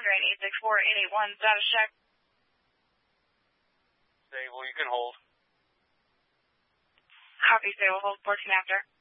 864-881, status check. Stable, you can hold. Copy, stable, hold 14 after.